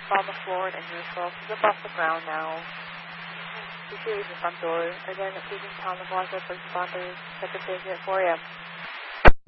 on the floor and yourself is above the ground now. You see the front door. Again, please tell the Plaza first responders that the visit at 4 a.m.